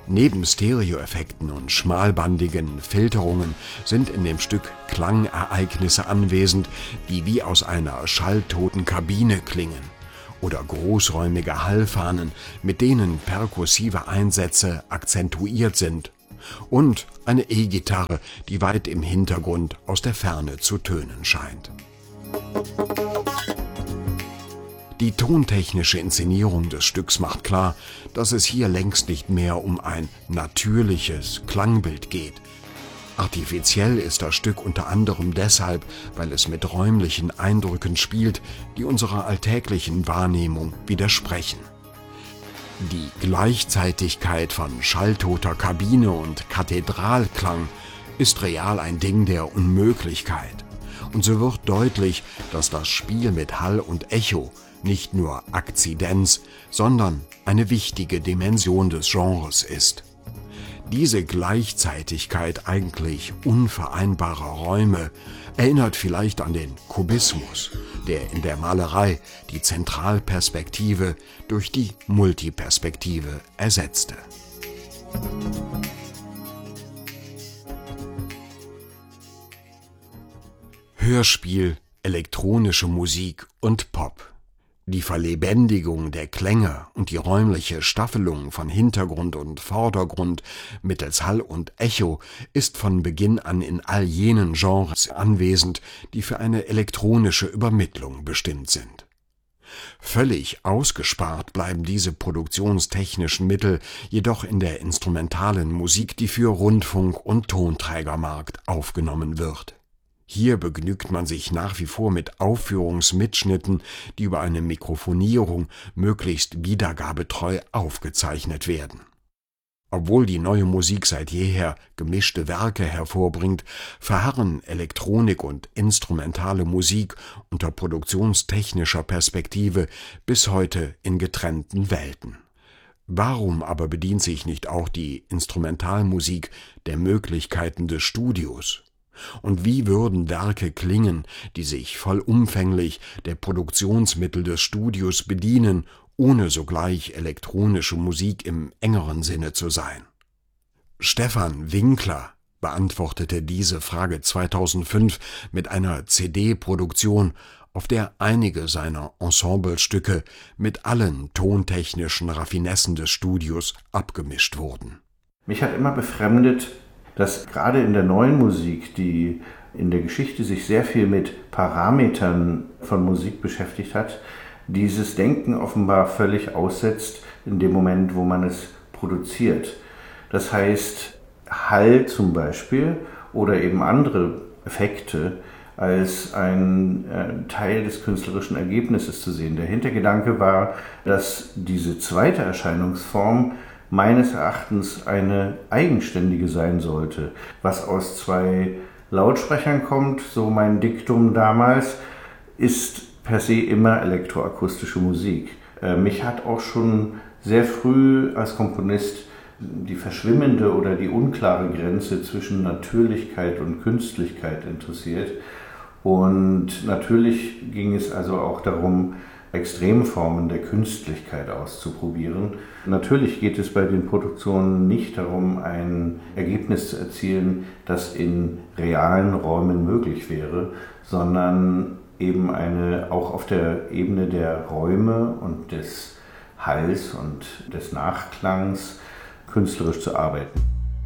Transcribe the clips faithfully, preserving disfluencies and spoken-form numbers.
Neben Stereoeffekten und schmalbandigen Filterungen sind in dem Stück Klangereignisse anwesend, die wie aus einer schalltoten Kabine klingen, oder großräumige Hallfahnen, mit denen perkussive Einsätze akzentuiert sind, und eine E-Gitarre, die weit im Hintergrund aus der Ferne zu tönen scheint. Die tontechnische Inszenierung des Stücks macht klar, dass es hier längst nicht mehr um ein natürliches Klangbild geht. Artifiziell ist das Stück unter anderem deshalb, weil es mit räumlichen Eindrücken spielt, die unserer alltäglichen Wahrnehmung widersprechen. Die Gleichzeitigkeit von schalltoter Kabine und Kathedralklang ist real ein Ding der Unmöglichkeit. Und so wird deutlich, dass das Spiel mit Hall und Echo nicht nur Akzidenz, sondern eine wichtige Dimension des Genres ist. Diese Gleichzeitigkeit eigentlich unvereinbarer Räume erinnert vielleicht an den Kubismus, der in der Malerei die Zentralperspektive durch die Multiperspektive ersetzte. Hörspiel, elektronische Musik und Pop. Die Verlebendigung der Klänge und die räumliche Staffelung von Hintergrund und Vordergrund mittels Hall und Echo ist von Beginn an in all jenen Genres anwesend, die für eine elektronische Übermittlung bestimmt sind. Völlig ausgespart bleiben diese produktionstechnischen Mittel jedoch in der instrumentalen Musik, die für Rundfunk- und Tonträgermarkt aufgenommen wird. Hier begnügt man sich nach wie vor mit Aufführungsmitschnitten, die über eine Mikrofonierung möglichst wiedergabetreu aufgezeichnet werden. Obwohl die neue Musik seit jeher gemischte Werke hervorbringt, verharren Elektronik und instrumentale Musik unter produktionstechnischer Perspektive bis heute in getrennten Welten. Warum aber bedient sich nicht auch die Instrumentalmusik der Möglichkeiten des Studios? Und wie würden Werke klingen, die sich vollumfänglich der Produktionsmittel des Studios bedienen, ohne sogleich elektronische Musik im engeren Sinne zu sein? Stefan Winkler beantwortete diese Frage zweitausendfünf mit einer C D-Produktion, auf der einige seiner Ensemblestücke mit allen tontechnischen Raffinessen des Studios abgemischt wurden. Mich hat immer befremdet, dass gerade in der neuen Musik, die in der Geschichte sich sehr viel mit Parametern von Musik beschäftigt hat, dieses Denken offenbar völlig aussetzt in dem Moment, wo man es produziert. Das heißt, Hall zum Beispiel oder eben andere Effekte als ein äh, Teil des künstlerischen Ergebnisses zu sehen. Der Hintergedanke war, dass diese zweite Erscheinungsform meines Erachtens eine eigenständige sein sollte. Was aus zwei Lautsprechern kommt, so mein Diktum damals, ist per se immer elektroakustische Musik. Äh, mich hat auch schon sehr früh als Komponist die verschwimmende oder die unklare Grenze zwischen Natürlichkeit und Künstlichkeit interessiert. Und natürlich ging es also auch darum, Extremformen der Künstlichkeit auszuprobieren. Natürlich geht es bei den Produktionen nicht darum, ein Ergebnis zu erzielen, das in realen Räumen möglich wäre, sondern eben eine auch auf der Ebene der Räume und des Halls und des Nachklangs künstlerisch zu arbeiten.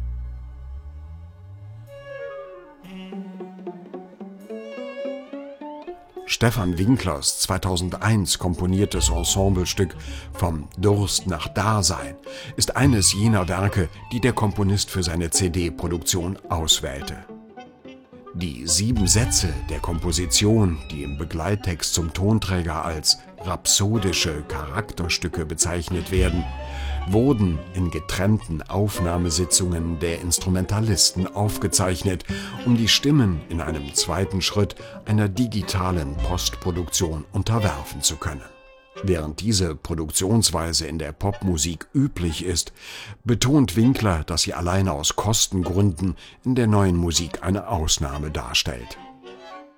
Stefan Winklers zweitausendeins komponiertes Ensemblestück »Vom Durst nach Dasein« ist eines jener Werke, die der Komponist für seine C D-Produktion auswählte. Die sieben Sätze der Komposition, die im Begleittext zum Tonträger als rhapsodische Charakterstücke bezeichnet werden, wurden in getrennten Aufnahmesitzungen der Instrumentalisten aufgezeichnet, um die Stimmen in einem zweiten Schritt einer digitalen Postproduktion unterwerfen zu können. Während diese Produktionsweise in der Popmusik üblich ist, betont Winkler, dass sie allein aus Kostengründen in der neuen Musik eine Ausnahme darstellt.